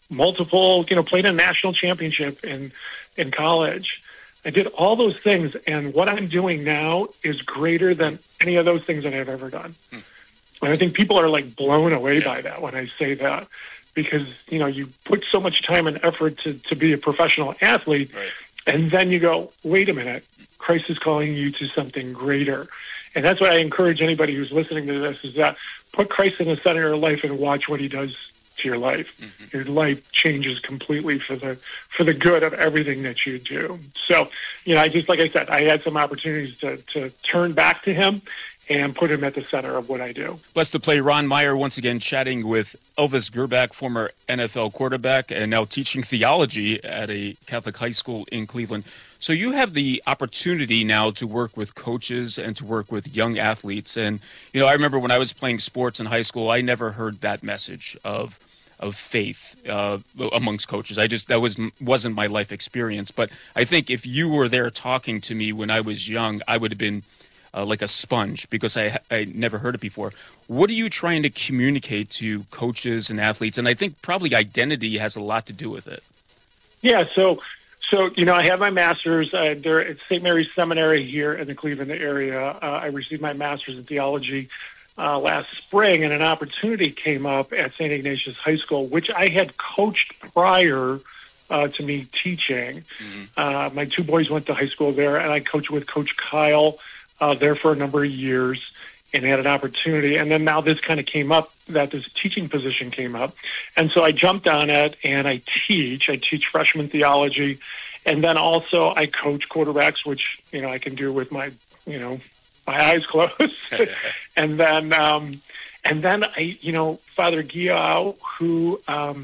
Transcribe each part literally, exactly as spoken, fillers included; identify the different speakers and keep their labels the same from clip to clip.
Speaker 1: multiple, you know, played a national championship in, in college. I did all those things, and what I'm doing now is greater than any of those things that I've ever done. Hmm. And I think people are like blown away yeah. by that when I say that, because, you know, you put so much time and effort to, to be a professional athlete,
Speaker 2: right.
Speaker 1: and then you go, wait a minute, Christ is calling you to something greater. And that's what I encourage anybody who's listening to this, is that put Christ in the center of your life and watch what he does to your life. Mm-hmm. Your life changes completely for the for the good of everything that you do. So, you know, I just, like I said, I had some opportunities to, to turn back to him and put him at the center of what I do.
Speaker 2: Blessed to play Ron Meyer once again chatting with Elvis Grbac, former N F L quarterback, and now teaching theology at a Catholic high school in Cleveland. So you have the opportunity now to work with coaches and to work with young athletes. And, you know, I remember when I was playing sports in high school, I never heard that message of of faith uh, amongst coaches. I just, that was, wasn't my life experience. But I think if you were there talking to me when I was young, I would have been Uh, like a sponge, because I I never heard it before. What are you trying to communicate to coaches and athletes? And I think probably identity has a lot to do with it.
Speaker 1: Yeah, so so you know, I have my master's uh, there at Saint Mary's Seminary here in the Cleveland area. Uh, I received my master's in theology uh, last spring, and an opportunity came up at Saint Ignatius High School, which I had coached prior uh, to me teaching. Mm-hmm. Uh, my two boys went to high school there, and I coached with Coach Kyle Uh, there for a number of years, and had an opportunity. And then now this kind of came up, that this teaching position came up. And so I jumped on it, and I teach. I teach freshman theology. And then also I coach quarterbacks, which, you know, I can do with my, you know, my eyes closed. and then, um, and then I, you know, Father Guillaume, who, um,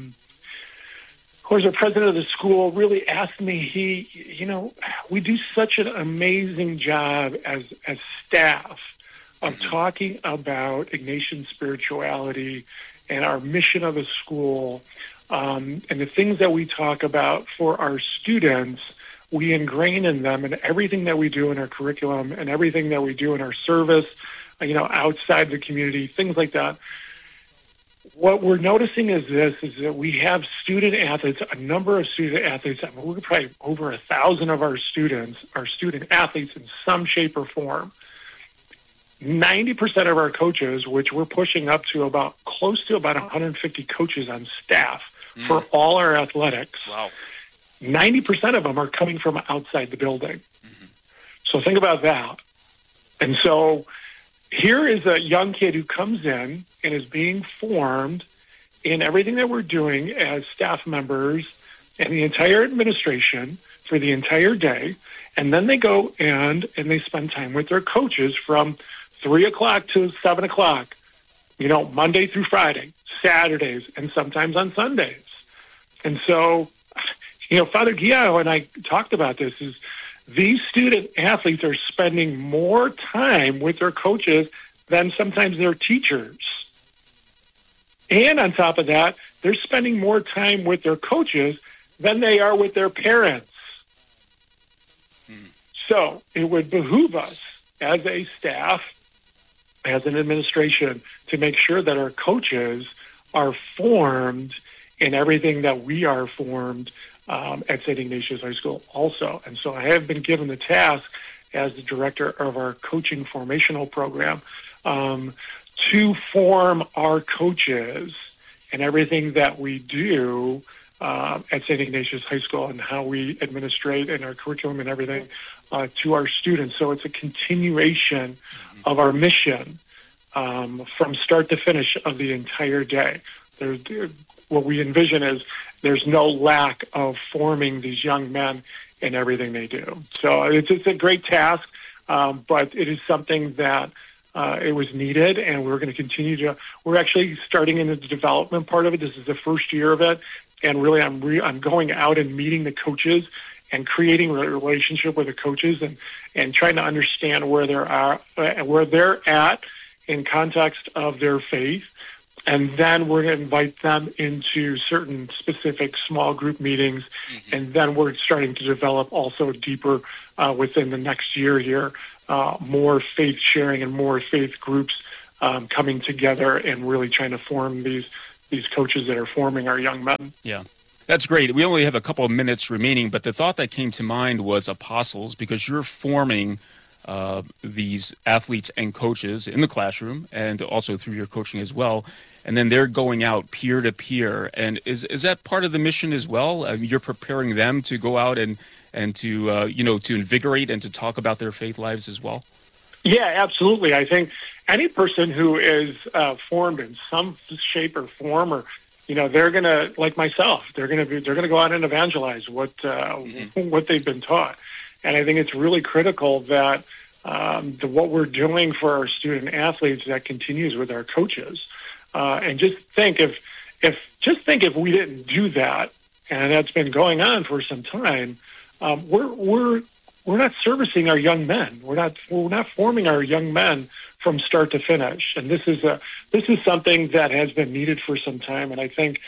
Speaker 1: who was the president of the school, really asked me, he, you know, we do such an amazing job as as staff of mm-hmm. talking about Ignatian spirituality and our mission of the school, um, and the things that we talk about for our students, we ingrain in them, and everything that we do in our curriculum and everything that we do in our service, you know, outside the community, things like that. What we're noticing is this, is that we have student athletes, a number of student athletes, I mean, we're probably over a thousand of our students are student athletes in some shape or form. ninety percent of our coaches, which we're pushing up to about close to about one hundred fifty coaches on staff mm. for all our athletics.
Speaker 2: Wow.
Speaker 1: ninety percent of them are coming from outside the building. Mm-hmm. So think about that. And so here is a young kid who comes in and is being formed in everything that we're doing as staff members and the entire administration for the entire day. And then they go and, and they spend time with their coaches from three o'clock to seven o'clock, you know, Monday through Friday, Saturdays, and sometimes on Sundays. And so, you know, Father Guillaume and I talked about this, is these student athletes are spending more time with their coaches than sometimes their teachers. And on top of that, they're spending more time with their coaches than they are with their parents. Hmm. So it would behoove us as a staff, as an administration, to make sure that our coaches are formed in everything that we are formed Um, at Saint Ignatius High School also. And so I have been given the task as the director of our coaching formational program um, to form our coaches and everything that we do uh, at Saint Ignatius High School, and how we administrate and our curriculum and everything uh, to our students. So it's a continuation of our mission um, from start to finish of the entire day. There's, what we envision is there's no lack of forming these young men in everything they do. So it's, it's a great task, um, but it is something that uh, it was needed, and we're going to continue to. We're actually starting in the development part of it. This is the first year of it, and really, I'm re, I'm going out and meeting the coaches and creating a relationship with the coaches, and and trying to understand where they're at, where they're at in context of their faith. And then we're going to invite them into certain specific small group meetings. Mm-hmm. And then we're starting to develop also deeper uh, within the next year here, uh, more faith sharing and more faith groups um, coming together and really trying to form these these coaches that are forming our young men.
Speaker 2: Yeah. That's great. We only have a couple of minutes remaining, but the thought that came to mind was apostles, because you're forming uh, these athletes and coaches in the classroom and also through your coaching as well. And then they're going out peer to peer. And is is that part of the mission as well? I mean, you're preparing them to go out and, and to, uh, you know, to invigorate and to talk about their faith lives as well?
Speaker 1: Yeah, absolutely. I think any person who is uh, formed in some shape or form, or you know, they're gonna, like myself, they're gonna be, they're gonna go out and evangelize what uh, mm-hmm. what they've been taught. And I think it's really critical that um, the, what we're doing for our student athletes, that continues with our coaches. Uh, and just think if if just think if we didn't do that, and that's been going on for some time, um, we're we're we're not servicing our young men. We're not we're not forming our young men from start to finish. And this is a this is something that has been needed for some time. And I think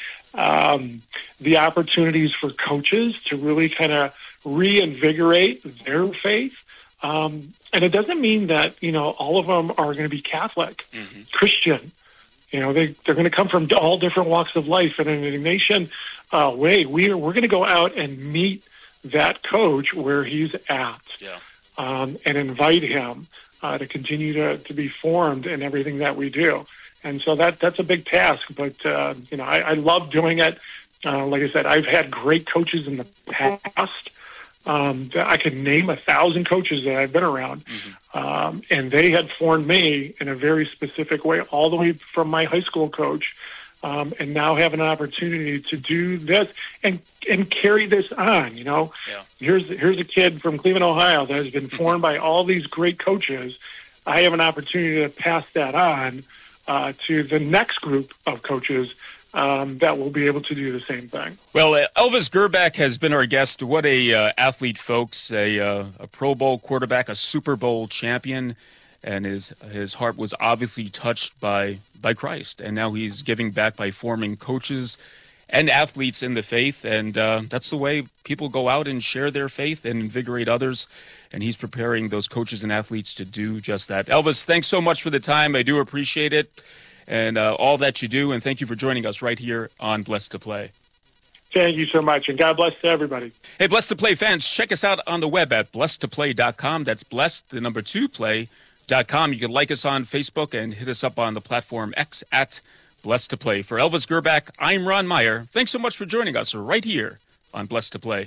Speaker 1: um, the opportunities for coaches to really kind of reinvigorate their faith. Um, and it doesn't mean that, you know, all of them are going to be Catholic, mm-hmm. Christian. You know, they, they're going to come from all different walks of life. And in a nation uh, way, we are, we're going to go out and meet that coach where he's at,
Speaker 2: yeah.
Speaker 1: um, and invite him uh, to continue to, to be formed in everything that we do. And so that that's a big task. But, uh, you know, I, I love doing it. Uh, like I said, I've had great coaches in the past. Um, I could name a thousand coaches that I've been around, mm-hmm. um, and they had formed me in a very specific way, all the way from my high school coach, um, and now have an opportunity to do this and and carry this on. You know,
Speaker 2: yeah.
Speaker 1: here's here's a kid from Cleveland, Ohio, that has been formed by all these great coaches. I have an opportunity to pass that on uh, to the next group of coaches. Um, that will be able to do the same thing.
Speaker 2: Well, uh, Elvis Grbac has been our guest. What a uh, athlete, folks! A, uh, a Pro Bowl quarterback, a Super Bowl champion, and his his heart was obviously touched by by Christ. And now he's giving back by forming coaches and athletes in the faith. And uh, that's the way people go out and share their faith and invigorate others. And he's preparing those coaches and athletes to do just that. Elvis, thanks so much for the time. I do appreciate it. And uh, all that you do, and thank you for joining us right here on Blessed to Play.
Speaker 1: Thank you so much, and God bless to everybody.
Speaker 2: Hey, Blessed to Play fans, check us out on the web at blessed to play dot com. That's blessed, the number two, play dot com. You can like us on Facebook and hit us up on the platform X at Blessed to Play. For Elvis Grbac, I'm Ron Meyer. Thanks so much for joining us right here on Blessed to Play.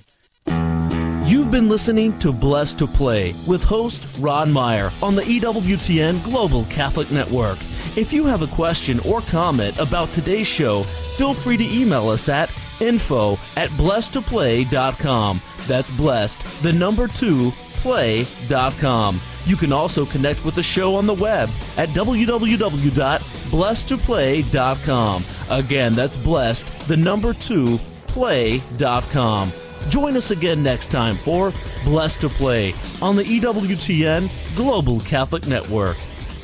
Speaker 3: You've been listening to Blessed to Play with host Ron Meyer on the E W T N Global Catholic Network. If you have a question or comment about today's show, feel free to email us at info at blessed to play dot com. That's blessed, the number two, play dot com. You can also connect with the show on the web at w w w dot blessed to play dot com. Again, that's blessed, the number two, play dot com. Join us again next time for Blessed to Play on the E W T N Global Catholic Network.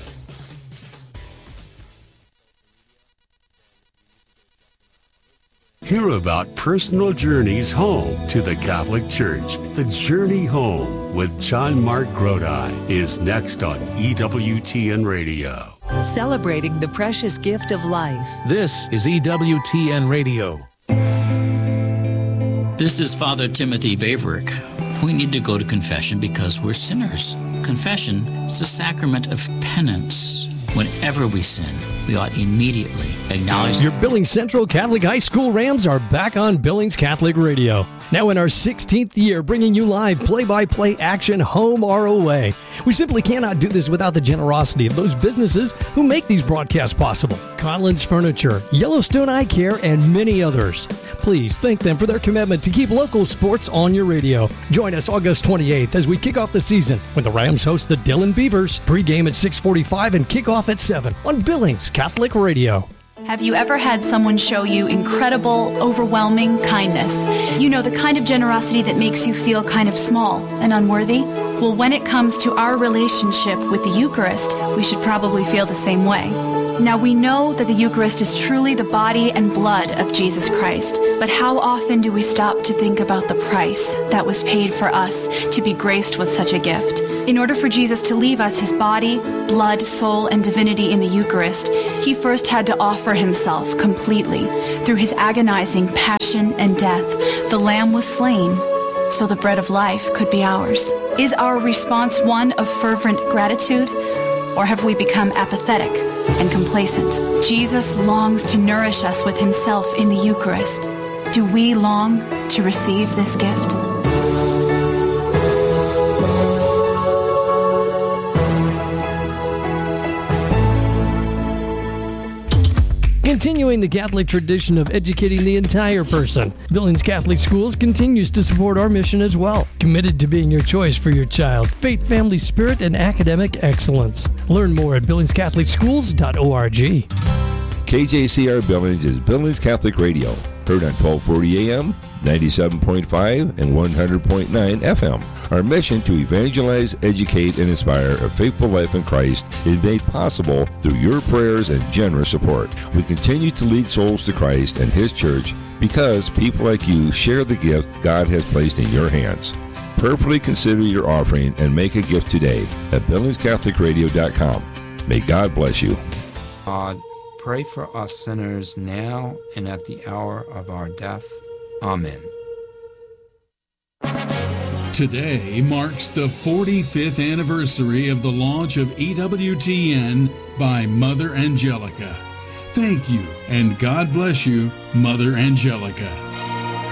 Speaker 4: Hear about personal journeys home to the Catholic Church. The Journey Home with John Mark Grodi is next on E W T N Radio.
Speaker 5: Celebrating the precious gift of life.
Speaker 6: This is E W T N Radio.
Speaker 7: This is Father Timothy Vaverick. We need to go to confession because we're sinners. Confession is the sacrament of penance. Whenever we sin, we ought immediately acknowledge.
Speaker 8: Your Billings Central Catholic High School Rams are back on Billings Catholic Radio. Now in our sixteenth year, bringing you live play-by-play action home or away. We simply cannot do this without the generosity of those businesses who make these broadcasts possible. Collins Furniture, Yellowstone Eye Care, and many others. Please thank them for their commitment to keep local sports on your radio. Join us August twenty-eighth as we kick off the season when the Rams host the Dillon Beavers. Pre-game at six forty-five and kickoff at seven on Billings Catholic Radio.
Speaker 9: Have you ever had someone show you incredible, overwhelming kindness? You know, the kind of generosity that makes you feel kind of small and unworthy? Well, when it comes to our relationship with the Eucharist, we should probably feel the same way. Now, we know that the Eucharist is truly the body and blood of Jesus Christ, but how often do we stop to think about the price that was paid for us to be graced with such a gift? In order for Jesus to leave us his body, blood, soul, and divinity in the Eucharist, he first had to offer himself completely. Through his agonizing passion and death, the Lamb was slain so the bread of life could be ours. Is our response one of fervent gratitude, or have we become apathetic and complacent? Jesus longs to nourish us with himself in the Eucharist. Do we long to receive this gift?
Speaker 8: Continuing the Catholic tradition of educating the entire person, Billings Catholic Schools continues to support our mission as well. Committed to being your choice for your child, faith, family, spirit, and academic excellence. Learn more at billings catholic schools dot org.
Speaker 10: K J C R Billings is Billings Catholic Radio, heard on twelve forty A M, ninety-seven point five, and one hundred point nine F M. Our mission to evangelize, educate, and inspire a faithful life in Christ is made possible through your prayers and generous support. We continue to lead souls to Christ and his church because people like you share the gift God has placed in your hands. Prayerfully consider your offering and make a gift today at billings catholic radio dot com. May God bless you.
Speaker 11: God, pray for us sinners now and at the hour of our death. Amen.
Speaker 12: Today marks the forty-fifth anniversary of the launch of E W T N by Mother Angelica. Thank you, and God bless you, Mother Angelica.